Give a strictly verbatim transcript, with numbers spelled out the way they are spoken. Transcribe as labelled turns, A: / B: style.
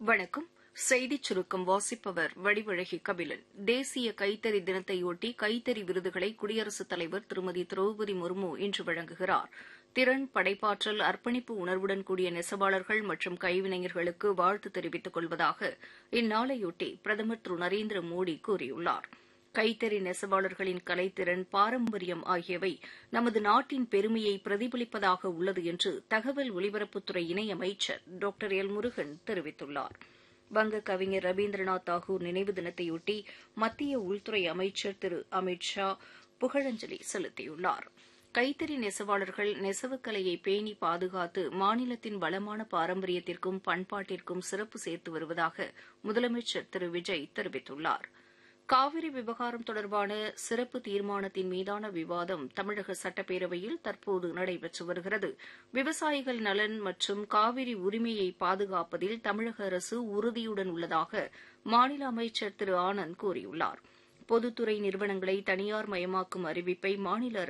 A: வணக்கம். செய்திச் சுருக்கம் வாசிப்பவர் வடிவழகி கபிலன். தேசிய கைத்தறி தினத்தையொட்டி கைத்தறி விருதுகளை குடியரசுத் தலைவர் திருமதி திரௌபதி முர்மு இன்று வழங்குகிறார். திறன், படைப்பாற்றல், அர்ப்பணிப்பு உணர்வுடன் கூடிய நெசவாளர்கள் மற்றும் கைவினைஞர்களுக்கு வாழ்த்து தெரிவித்துக் கொள்வதாக இந்நாளையொட்டி பிரதமர் திரு நரேந்திர மோடி கூறியுள்ளார். கைத்தறி நெசவாளர்களின் கலைத்திறன், பாரம்பரியம் ஆகியவை நமது நாட்டின் பெருமையை பிரதிபலிப்பதாக உள்ளது என்று தகவல் ஒலிபரப்புத்துறை இணையமைச்சர் டாக்டர் எல் முருகன் தெரிவித்துள்ளார். வங்க கவிஞர் ரவீந்திரநாத் தாகூர் நினைவு தினத்தையொட்டி மத்திய உள்துறை அமைச்சர் திரு அமித் ஷா புகழஞ்சலி செலுத்தியுள்ளார். கைத்தறி நெசவாளர்கள் நெசவுக்கலையை பேணி பாதுகாத்து மாநிலத்தின் வளமான பாரம்பரியத்திற்கும் பண்பாட்டிற்கும் சிறப்பு சேர்த்து வருவதாக முதலமைச்சர் திரு விஜய் தெரிவித்துள்ளார். காவிரி விவகாரம் தொடர்பான சிறப்பு தீர்மானத்தின் மீதான விவாதம் தமிழக சட்டப்பேரவையில் தற்போது நடைபெற்று வருகிறது. விவசாயிகள் நலன் மற்றும் காவிரி உரிமையை பாதுகாப்பதில் தமிழக அரசு உறுதியுடன் உள்ளதாக மாநில அமைச்சர் திரு ஆனந்த் கூறியுள்ளார். பொதுத்துறை நிறுவனங்களை தனியார் மயமாக்கும் அறிவிப்பை மாநில